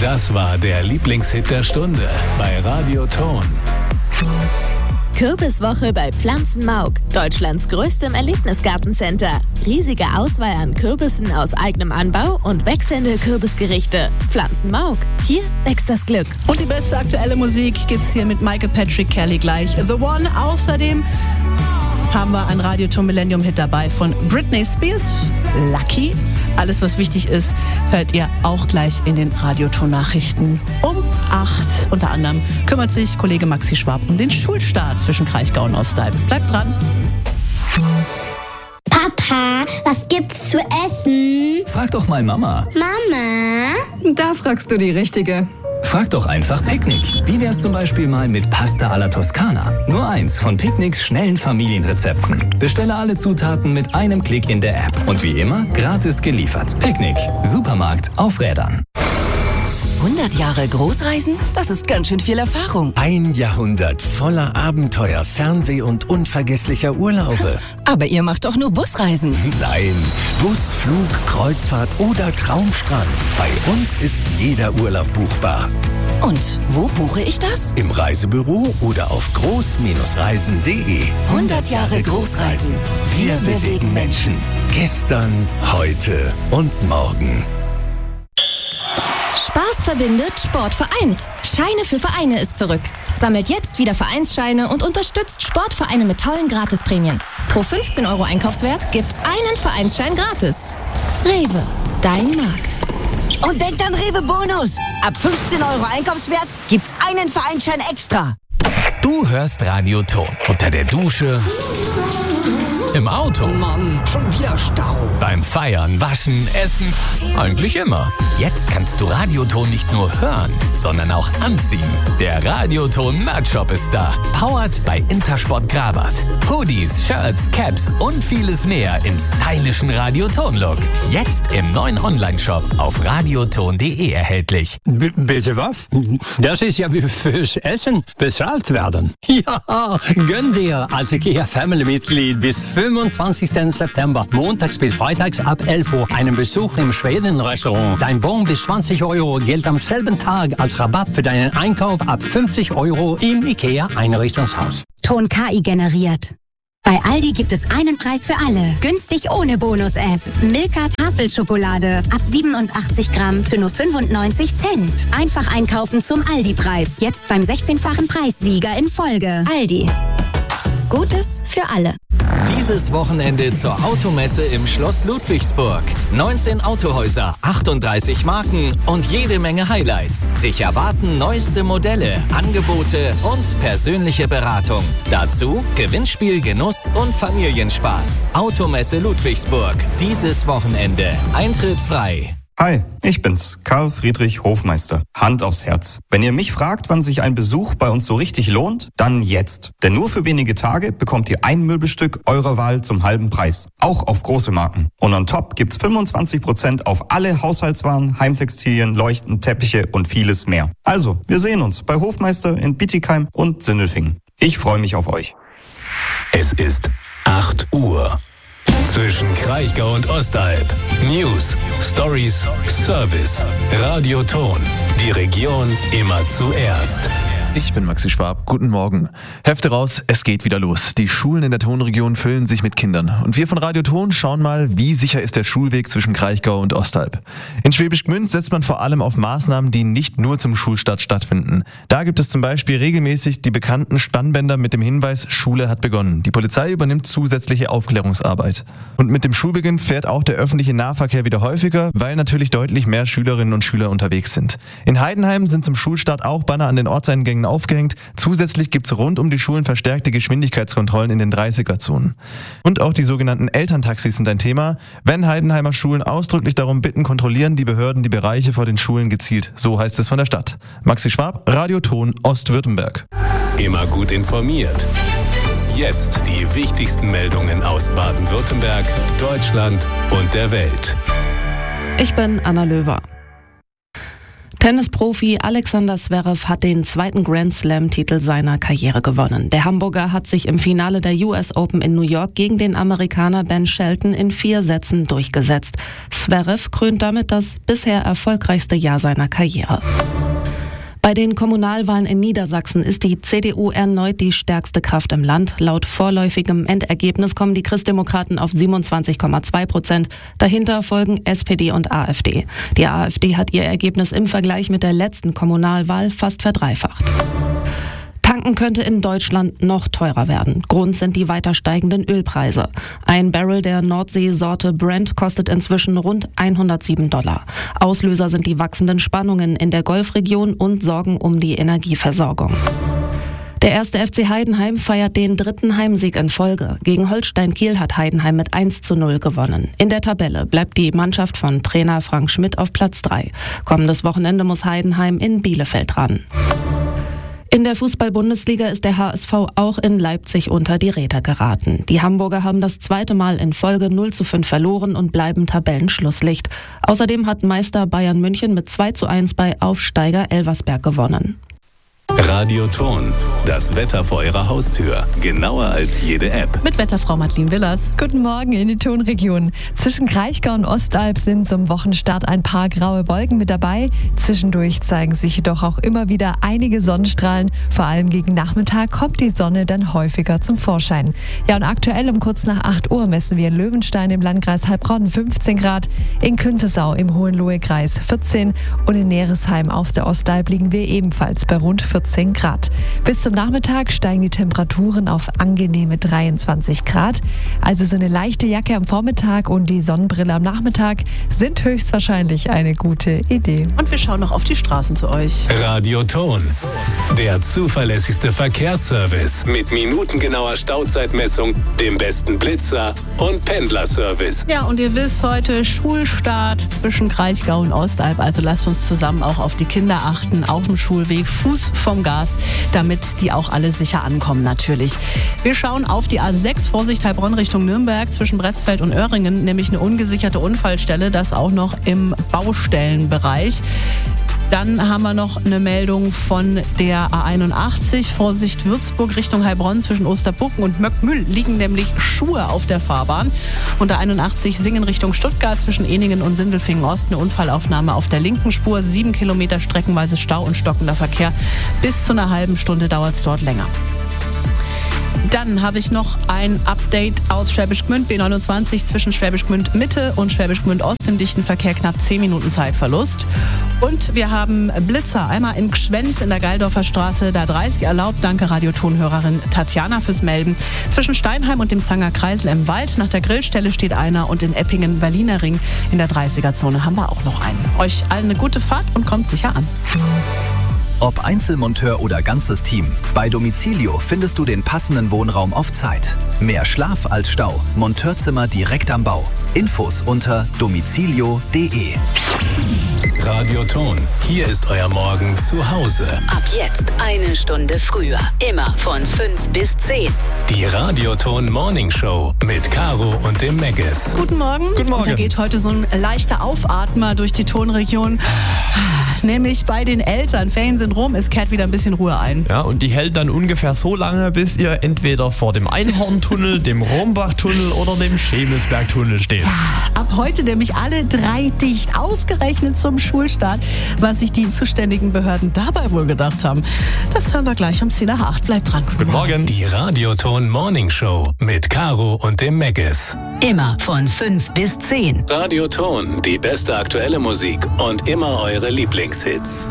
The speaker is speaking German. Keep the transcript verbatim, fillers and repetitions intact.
Das war der Lieblingshit der Stunde bei Radio Ton. Kürbiswoche bei Pflanzenmauk, Deutschlands größtem Erlebnisgartencenter. Riesige Auswahl an Kürbissen aus eigenem Anbau und wechselnde Kürbisgerichte. Pflanzenmauk, hier wächst das Glück. Und die beste aktuelle Musik gibt's hier mit Michael Patrick Kelly gleich. The One. Außerdem haben wir einen Radioton Millennium Hit dabei von Britney Spears, Lucky. Alles, was wichtig ist, hört ihr auch gleich in den Radioton-Nachrichten um acht. Unter anderem kümmert sich Kollege Maxi Schwab um den Schulstart zwischen Kraichgau und Ostalb. Bleibt dran. Papa, was gibt's zu essen? Frag doch mal Mama. Mama? Da fragst du die Richtige. Frag doch einfach Picknick. Wie wär's zum Beispiel mal mit Pasta alla Toskana? Nur eins von Picknicks schnellen Familienrezepten. Bestelle alle Zutaten mit einem Klick in der App. Und wie immer, gratis geliefert. Picknick. Supermarkt auf Rädern. hundert Jahre Großreisen? Das ist ganz schön viel Erfahrung. Ein Jahrhundert voller Abenteuer, Fernweh und unvergesslicher Urlaube. Aber ihr macht doch nur Busreisen. Nein, Bus, Flug, Kreuzfahrt oder Traumstrand. Bei uns ist jeder Urlaub buchbar. Und wo buche ich das? Im Reisebüro oder auf groß Reisen punkt de. hundert Jahre Großreisen. Wir bewegen Menschen. Gestern, heute und morgen. Spaß verbindet, Sport vereint. Scheine für Vereine ist zurück. Sammelt jetzt wieder Vereinsscheine und unterstützt Sportvereine mit tollen Gratisprämien. Pro fünfzehn Euro Einkaufswert gibt's einen Vereinsschein gratis. Rewe, dein Markt. Und denkt an Rewe Bonus. Ab fünfzehn Euro Einkaufswert gibt's einen Vereinsschein extra. Du hörst Radio Ton. Unter der Dusche, im Auto, Mann, schon wieder Stau. beim Feiern, Waschen, Essen, eigentlich immer. Jetzt kannst du Radioton nicht nur hören, sondern auch anziehen. Der Radioton Merch-Shop ist da. Powered bei Intersport Grabat. Hoodies, Shirts, Caps und vieles mehr im stylischen Radioton-Look. Jetzt im neuen Online-Shop auf radioton punkt de erhältlich. B- bitte was? Das ist ja wie fürs Essen bezahlt werden. Ja, gönn dir als IKEA Family-Mitglied bis fünfundzwanzigsten September, montags bis freitags ab elf Uhr, einen Besuch im Schweden-Restaurant. Dein Bon bis zwanzig Euro gilt am selben Tag als Rabatt für deinen Einkauf ab fünfzig Euro im IKEA-Einrichtungshaus. Ton K I generiert. Bei Aldi gibt es einen Preis für alle. Günstig ohne Bonus-App. Milka Tafelschokolade ab siebenundachtzig Gramm für nur fünfundneunzig Cent. Einfach einkaufen zum Aldi-Preis. Jetzt beim sechzehnfachen Preissieger in Folge. Aldi. Gutes für alle. Dieses Wochenende zur Automesse im Schloss Ludwigsburg. neunzehn Autohäuser, achtunddreißig Marken und jede Menge Highlights. Dich erwarten neueste Modelle, Angebote und persönliche Beratung. Dazu Gewinnspiel, Genuss und Familienspaß. Automesse Ludwigsburg. Dieses Wochenende. Eintritt frei. Hi, ich bin's, Karl Friedrich Hofmeister. Hand aufs Herz. Wenn ihr mich fragt, wann sich ein Besuch bei uns so richtig lohnt, dann jetzt. Denn nur für wenige Tage bekommt ihr ein Möbelstück eurer Wahl zum halben Preis. Auch auf große Marken. Und on top gibt's fünfundzwanzig Prozent auf alle Haushaltswaren, Heimtextilien, Leuchten, Teppiche und vieles mehr. Also, wir sehen uns bei Hofmeister in Bietigheim und Sindelfingen. Ich freue mich auf euch. Es ist acht Uhr. Zwischen Kraichgau und Ostalb. News, Stories, Service. Radio Ton. Die Region immer zuerst. Ich bin Maxi Schwab. Guten Morgen. Hefte raus, es geht wieder los. Die Schulen in der Tonregion füllen sich mit Kindern. Und wir von Radio Ton schauen mal, wie sicher ist der Schulweg zwischen Kraichgau und Ostalb. In Schwäbisch Gmünd setzt man vor allem auf Maßnahmen, die nicht nur zum Schulstart stattfinden. Da gibt es zum Beispiel regelmäßig die bekannten Spannbänder mit dem Hinweis, Schule hat begonnen. Die Polizei übernimmt zusätzliche Aufklärungsarbeit. Und mit dem Schulbeginn fährt auch der öffentliche Nahverkehr wieder häufiger, weil natürlich deutlich mehr Schülerinnen und Schüler unterwegs sind. In Heidenheim sind zum Schulstart auch Banner an den Ortseingängen aufgehängt. Zusätzlich gibt's rund um die Schulen verstärkte Geschwindigkeitskontrollen in den dreißiger-Zonen. Und auch die sogenannten Elterntaxis sind ein Thema. Wenn Heidenheimer Schulen ausdrücklich darum bitten, kontrollieren die Behörden die Bereiche vor den Schulen gezielt. So heißt es von der Stadt. Maxi Schwab, Radio Ton, Ostwürttemberg. Immer gut informiert. Jetzt die wichtigsten Meldungen aus Baden-Württemberg, Deutschland und der Welt. Ich bin Anna Löwer. Tennisprofi Alexander Zverev hat den zweiten Grand Slam-Titel seiner Karriere gewonnen. Der Hamburger hat sich im Finale der U S Open in New York gegen den Amerikaner Ben Shelton in vier Sätzen durchgesetzt. Zverev krönt damit das bisher erfolgreichste Jahr seiner Karriere. Bei den Kommunalwahlen in Niedersachsen ist die C D U erneut die stärkste Kraft im Land. Laut vorläufigem Endergebnis kommen die Christdemokraten auf siebenundzwanzig Komma zwei Prozent. Dahinter folgen S P D und AfD. Die AfD hat ihr Ergebnis im Vergleich mit der letzten Kommunalwahl fast verdreifacht. Tanken könnte in Deutschland noch teurer werden. Grund sind die weiter steigenden Ölpreise. Ein Barrel der Nordsee-Sorte Brent kostet inzwischen rund hundertsieben Dollar. Auslöser sind die wachsenden Spannungen in der Golfregion und Sorgen um die Energieversorgung. Der erste F C Heidenheim feiert den dritten Heimsieg in Folge. Gegen Holstein Kiel hat Heidenheim mit eins zu null gewonnen. In der Tabelle bleibt die Mannschaft von Trainer Frank Schmidt auf Platz drei. Kommendes Wochenende muss Heidenheim in Bielefeld ran. In der Fußball-Bundesliga ist der H S V auch in Leipzig unter die Räder geraten. Die Hamburger haben das zweite Mal in Folge null zu fünf verloren und bleiben Tabellenschlusslicht. Außerdem hat Meister Bayern München mit zwei zu eins bei Aufsteiger Elversberg gewonnen. Radioton, das Wetter vor Ihrer Haustür. Genauer als jede App. Mit Wetterfrau Madeleine Willers. Guten Morgen in die Tonregion. Zwischen Kraichgau und Ostalb sind zum Wochenstart ein paar graue Wolken mit dabei. Zwischendurch zeigen sich jedoch auch immer wieder einige Sonnenstrahlen. Vor allem gegen Nachmittag kommt die Sonne dann häufiger zum Vorschein. Ja, und aktuell um kurz nach acht Uhr messen wir in Löwenstein im Landkreis Heilbronn fünfzehn Grad, in Künzelsau im Hohenlohe-Kreis vierzehn und in Neresheim auf der Ostalb liegen wir ebenfalls bei rund vierzehn Grad. Bis zum Nachmittag steigen die Temperaturen auf angenehme dreiundzwanzig Grad. Also so eine leichte Jacke am Vormittag und die Sonnenbrille am Nachmittag sind höchstwahrscheinlich eine gute Idee. Und wir schauen noch auf die Straßen zu euch. Radioton, der zuverlässigste Verkehrsservice mit minutengenauer Stauzeitmessung, dem besten Blitzer und Pendlerservice. Ja, und ihr wisst, heute Schulstart zwischen Kraichgau und Ostalb. Also lasst uns zusammen auch auf die Kinder achten, auf dem Schulweg, Fuß vom Gas, damit die auch alle sicher ankommen natürlich. Wir schauen auf die A sechs, Vorsicht Heilbronn Richtung Nürnberg, zwischen Bretzfeld und Öhringen, nämlich eine ungesicherte Unfallstelle, das auch noch im Baustellenbereich. Dann haben wir noch eine Meldung von der A einundachtzig, Vorsicht Würzburg Richtung Heilbronn, zwischen Osterbucken und Möckmühl liegen nämlich Schuhe auf der Fahrbahn. Und der einundachtzig Singen Richtung Stuttgart, zwischen Eningen und Sindelfingen Ost, eine Unfallaufnahme auf der linken Spur, sieben Kilometer streckenweise Stau und stockender Verkehr. Bis zu einer halben Stunde dauert es dort länger. Dann habe ich noch ein Update aus Schwäbisch Gmünd, B neunundzwanzig zwischen Schwäbisch Gmünd Mitte und Schwäbisch Gmünd Ost im dichten Verkehr, knapp zehn Minuten Zeitverlust. Und wir haben Blitzer, einmal in Gschwend in der Geildorfer Straße, da dreißig erlaubt. Danke Radiotonhörerin Tatjana fürs Melden. Zwischen Steinheim und dem Zanger Kreisel im Wald, nach der Grillstelle steht einer, und in Eppingen, Berliner Ring, in der dreißiger-Zone haben wir auch noch einen. Euch allen eine gute Fahrt und kommt sicher an. Ob Einzelmonteur oder ganzes Team, bei Domicilio findest du den passenden Wohnraum auf Zeit. Mehr Schlaf als Stau. Monteurzimmer direkt am Bau. Infos unter domicilio punkt de. Radioton, hier ist euer Morgen zu Hause. Ab jetzt eine Stunde früher. Immer von fünf bis zehn. Die Radioton Morning Show mit Caro und dem Meggis. Guten Morgen. Guten Morgen. Und da geht heute so ein leichter Aufatmer durch die Tonregion. Nämlich bei den Eltern. Ferien sind rum, es kehrt wieder ein bisschen Ruhe ein. Ja, und die hält dann ungefähr so lange, bis ihr entweder vor dem Einhorntunnel, dem Rombachtunnel oder dem Schemelsbergtunnel steht. Ab heute nämlich alle drei dicht, ausgerechnet zum Schulstart. Was sich die zuständigen Behörden dabei wohl gedacht haben, das hören wir gleich um zehn nach acht. Bleibt dran. Guten Morgen. Die Radioton Morning Show mit Caro und dem Meggis. Immer von fünf bis zehn. Radioton, die beste aktuelle Musik und immer eure Lieblingshits.